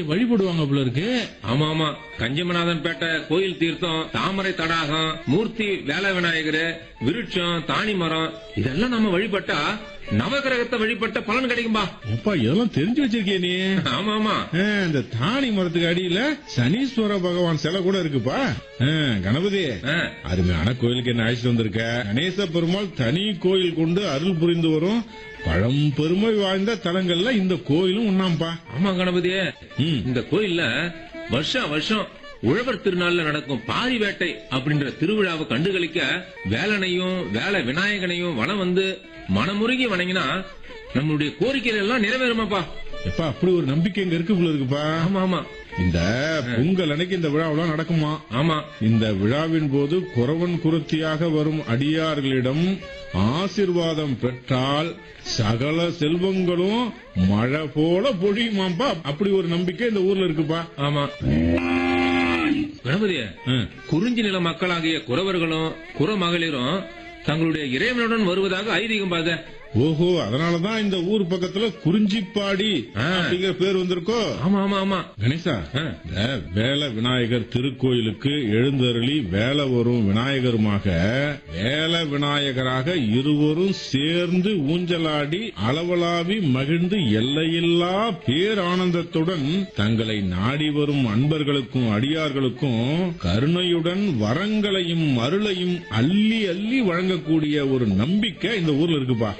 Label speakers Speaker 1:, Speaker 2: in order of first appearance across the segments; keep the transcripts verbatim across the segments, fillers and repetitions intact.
Speaker 1: வழிபடுவாங்க போல இருக்கு.
Speaker 2: ஆமா ஆமா, கஞ்சமநாதன் பேட்டை கோயில் தீர்த்தம், தாமரை தடாகம், மூர்த்தி வேல விநாயகர், விருட்சம், தானி மரம் இதெல்லாம் நம்ம வழிபட்டா நவகிரகத்தை வழிபட்ட பலன் கிடைக்கும்பா.
Speaker 1: எப்பா இதெல்லாம் தெரிஞ்சு வச்சிருக்கிய நீ?
Speaker 2: ஆமா ஆமா.
Speaker 1: இந்த தானி மரத்துக்கு அடியில சனீஸ்வர பகவான் சிலை கூட இருக்குப்பா. கணபதி, அருமையான கோயிலுக்கு என்ன அழைச்சிட்டு வந்திருக்க? கணேச பெருமாள் தனி கோயில் கொண்டு அருள் புரிந்து வரும் பழம் பெருமை வாய்ந்த தலங்கள்ல இந்த கோயிலும் ஒண்ணாம்பா.
Speaker 2: ஆமா கணபதியே, இந்த கோயில்ல வருஷம் வருஷம் உழவர் திருநாள்ல நடக்கும் பாரி வேட்டை அப்படின்ற திருவிழாவை கண்டுகளிக்க வேலனையும் வேலை விநாயகனையும் வனம் வந்து மனமுருகி வணங்கினா நம்மளுடைய கோரிக்கைகள் எல்லாம் நிறைவேறுமாப்பா.
Speaker 1: எப்பா அப்படி ஒரு நம்பிக்கை இங்க இருக்கு போல இருக்குப்பா.
Speaker 2: ஆமா ஆமா.
Speaker 1: இந்த பொங்கல் அன்னைக்கு இந்த விழாவெல்லாம் நடக்குமா?
Speaker 2: ஆமா.
Speaker 1: இந்த விழாவின் போது குறவன் குருத்தியாக வரும் அடியார்களிடம் ஆசிர்வாதம் பெற்றால் சகல செல்வங்களும் மழை போல பொழியுமாப்பா. அப்படி ஒரு நம்பிக்கை இந்த ஊர்ல இருக்குப்பா.
Speaker 2: ஆமா கணபதிய, குறிஞ்சி நில மக்களாகிய குறவர்களும் குற மகளிரும் தங்களுடைய இறைவனுடன் வருவதாக ஐதீகம் பாத.
Speaker 1: ஓஹோ, அதனாலதான் இந்த ஊர் பக்கத்துல குறிஞ்சிப்பாடி அப்படிங்கிற பேர் வந்திருக்கோ?
Speaker 2: ஆமா ஆமா ஆமா.
Speaker 1: கணேசா, வேல விநாயகர் திருக்கோயிலுக்கு எழுந்தருளி வேலை வரும் விநாயகருமாக வேல விநாயகராக இருவரும் சேர்ந்து ஊஞ்சலாடி அளவலாவி மகிழ்ந்து எல்லையில்லா பேரானந்தத்துடன் தங்களை நாடி வரும் அன்பர்களுக்கும் அடியார்களுக்கும் கருணையுடன் வரங்களையும் அருளையும் அள்ளி அள்ளி வழங்கக்கூடிய ஒரு நம்பிக்கை இந்த ஊர்ல இருக்குப்பா.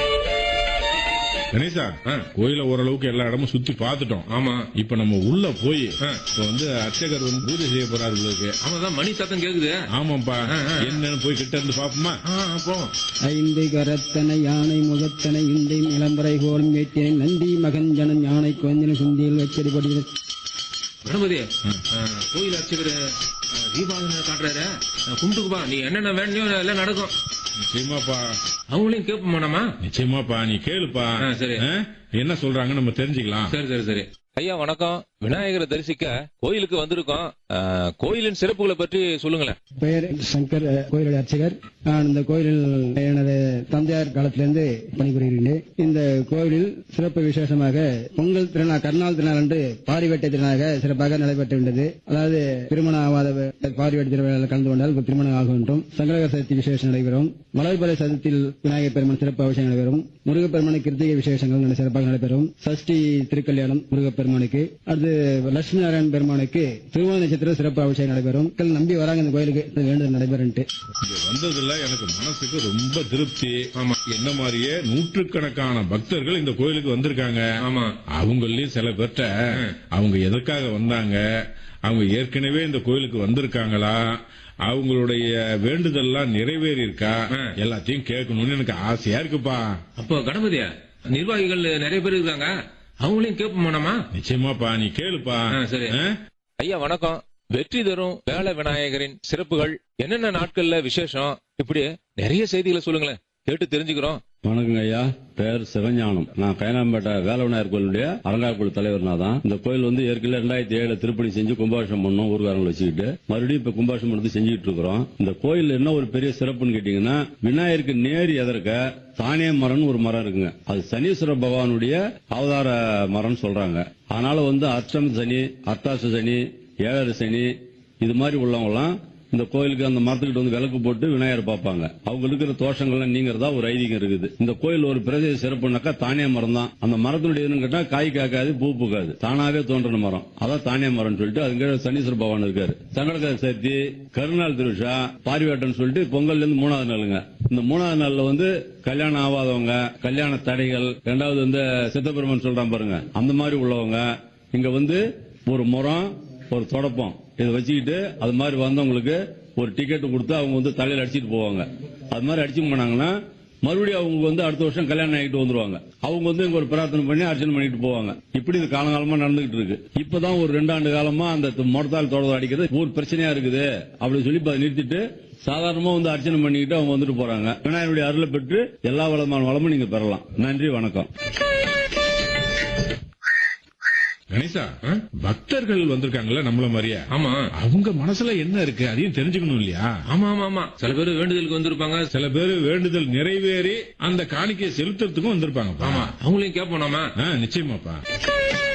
Speaker 1: கணேசா, கோயில ஓரளவுக்கு எல்லா இடமும் சுத்தி பாத்துட்டோம்.
Speaker 2: ஆமா.
Speaker 1: இப்ப நம்ம உள்ள போய் வந்து அர்ச்சகர் வந்து பூஜை செய்ய போறாரு.
Speaker 2: ஆமாதான், மணி சத்தம் கேக்குது.
Speaker 1: ஆமாப்பா, என்னன்னு போய் கிட்ட இருந்து பாப்போமா?
Speaker 2: போவோம்.
Speaker 3: ஐந்து கரத்தனை யானை முகத்தனை இந்தை இளம்பரை கோலம் ஏற்றினை நந்தி மகஞ்சனம் யானை கொஞ்சன சுந்தியில் வச்சடிபடுகிறது.
Speaker 2: கணபதி, கோயில் அர்ச்சகர் தீபாவளி காட்டுறாரு, கும்பிட்டுக்குப்பா. நீ என்னென்ன வேணும் எல்லாம் நடக்கும்.
Speaker 1: நிச்சயமாப்பா.
Speaker 2: அவங்களையும் கேட்போமா நம்ம?
Speaker 1: நிச்சயமாப்பா, நீ கேளுப்பா.
Speaker 2: சரி,
Speaker 1: என்ன சொல்றாங்க நம்ம தெரிஞ்சுக்கலாம்.
Speaker 2: சரி சரி சரி. ஐயா வணக்கம். விநாயகரை தரிசிக்க கோயிலுக்கு வந்திருக்கோம். கோயிலின் சிறப்புகளை பற்றி சொல்லுங்களேன்.
Speaker 3: பெயர் சங்கர், கோயிலுடைய அர்ச்சகர். நான் இந்த கோயிலில் எனது தந்தையார் காலத்திலிருந்து பணிபுரிகிறேன். இந்த கோயிலில் சிறப்பு விசேஷமாக பொங்கல் திருநாள் கருநாள் திருநாள் அன்று பாரிவேட்டை திருநாளாக சிறப்பாக நடைபெற்றுள்ளது. அதாவது திருமணம் ஆகாத பாரிவேட்டை திருவிழாவில் கலந்து கொண்டால் திருமணம் ஆகும் என்றும், சங்கரகர சதுர்த்தி விசேஷம் நடைபெறும். மலர்பலை சதுர்த்தியில் விநாயகர் பெருமான் சிறப்பு அவசியம் நடைபெறும். முருகப்பெருமான் கிருத்திகை விசேஷங்கள் சிறப்பாக நடைபெறும். சஷ்டி திருக்கல்யாணம் முருகப்பெருமானுக்கு. அடுத்து லட்சுமி நாராயண பெருமானுக்கு திருவோண நட்சத்திர சிறப்பு அவசியம் நடைபெறும். நம்பி வராங்க இந்த கோயிலுக்கு வேண்டுதல் நடைபெறும்.
Speaker 1: வந்ததுல எனக்கு மனசுக்கு ரொம்ப திருப்தி. ஆமா, என்ன மாதிரியே நூற்றுக்கணக்கான பக்தர்கள் இந்த கோயிலுக்கு வந்திருக்காங்க.
Speaker 2: ஆமா,
Speaker 1: அவங்களையும் சில பேர்ட்ட அவங்க எதற்காக வந்தாங்க, அவங்க ஏற்கனவே இந்த கோயிலுக்கு வந்திருக்காங்களா, அவங்களுடைய வேண்டுதல்லாம் நிறைவேறி இருக்கா, எல்லாத்தையும் கேட்கணும்னு எனக்கு ஆசையா இருக்குப்பா.
Speaker 2: அப்போ கணபதியா, நிர்வாகிகள் நிறைய பேர் இருக்காங்க, அவங்களையும் கேட்போமா நம்ம?
Speaker 1: நிச்சயமாப்பா, நீ கேளுப்பா.
Speaker 2: சரி. ஐயா வணக்கம். வெற்றி தரும் வேல விநாயகரின் சிறப்புகள் என்னென்ன நாட்கள்ல விசேஷம், இப்படி நிறைய செய்திகளை சொல்லுங்களேன், கேட்டு தெரிஞ்சுக்கிறோம்.
Speaker 4: வணக்கங்க ஐயா, பேர் சிவஞானம். நான் கைனாம்பேட்டை வேல விநாயகர் கோயிலுடைய அறங்காக்குழு தலைவர்னா தான். இந்த கோயில் வந்து ஏற்கனவே ரெண்டாயிரத்தி ஏழுல திருப்பணி செஞ்சு கும்பாபிஷம் பண்ணோம் ஊர்காரங்களை வச்சுக்கிட்டு. மறுபடியும் இப்ப கும்பாபிஷம் பண்ணி செஞ்சுட்டு இருக்கிறோம். இந்த கோயில் என்ன ஒரு பெரிய சிறப்புன்னு கேட்டீங்கன்னா, விநாயகருக்கு நேர் எதற்க தானே மரம் ஒரு மரம் இருக்குங்க. அது சனீஸ்வர பகவானுடைய அவதார மரம் சொல்றாங்க. அதனால வந்து அர்ச்சம் சனி, அர்த்தாச சனி, ஏழரை சனி இது மாதிரி உள்ளவங்க எல்லாம் இந்த கோயிலுக்கு அந்த மரத்துக்கிட்ட வந்து விளக்கு போட்டு விநாயகர் பார்ப்பாங்க. அவங்க இருக்கிற தோஷங்கள்லாம் நீங்கிறதா ஒரு ஐதீகம் இருக்குது. இந்த கோயில் ஒரு பிரதேச சிறப்புனாக்கா தானே மரம் தான். அந்த மரத்தினுடைய கேட்டா காய் காக்காது, பூ பூக்காது, தானாவே தோன்றின மரம். அதான் தானே மரம் சொல்லிட்டு அதுக்கு சனீஸ்வர பகவான் இருக்காரு. சங்கடகர சதுர்த்தி, கருநாள் திருவிழா, பாரிவேட்டம் சொல்லிட்டு பொங்கல்ல இருந்து மூணாவது நாளுங்க. இந்த மூணாவது நாள்ல வந்து கல்யாணம் ஆகாதவங்க, கல்யாண தடைகள், ரெண்டாவது வந்து சித்தபெருமன் சொல்றான் பாருங்க, அந்த மாதிரி உள்ளவங்க இங்க வந்து ஒரு முறம் ஒரு தொடப்பம் இதை வச்சுக்கிட்டு அது மாதிரி வந்தவங்களுக்கு ஒரு டிக்கெட் கொடுத்து அவங்க வந்து தலையில அடிச்சுட்டு போவாங்க. அது மாதிரி அடிச்சு போனாங்கன்னா மறுபடியும் அவங்க வந்து அடுத்த வருஷம் கல்யாணம் ஆகிட்டு வந்துருவாங்க. அவங்க வந்து இங்க ஒரு பிரார்த்தனை பண்ணி அர்ச்சனை பண்ணிட்டு போவாங்க. இப்படி இது காலகாலமா நடந்துகிட்டு இருக்கு. இப்பதான் ஒரு ரெண்டு ஆண்டு காலமா அந்த முடத்தால் தொடர்ந்து அடிக்கிறது ஊர் பிரச்சனையா இருக்குது அப்படின்னு சொல்லி அதை நிறுத்திட்டு சாதாரணமா வந்து அர்ச்சனை பண்ணிக்கிட்டு அவங்க வந்துட்டு போறாங்க. விநாயகருடைய அருளை பெற்று எல்லா வளமான வளமும் நீங்க பெறலாம். நன்றி, வணக்கம்.
Speaker 1: கணேசா, பக்தர்கள் வந்திருக்காங்கல்ல நம்மள மாதிரியா?
Speaker 2: ஆமா.
Speaker 1: அவங்க மனசுல என்ன இருக்கு அதையும் தெரிஞ்சுக்கணும் இல்லையா?
Speaker 2: ஆமா ஆமா ஆமா. சில பேர் வேண்டுதலுக்கு வந்திருப்பாங்க,
Speaker 1: சில பேர் வேண்டுதல் நிறைவேறி அந்த காணிக்கையை செலுத்துறதுக்கும் வந்திருப்பாங்க.
Speaker 2: ஆமா, அவங்களையும் கேட்போம் நாம.
Speaker 1: நிச்சயமாப்பா.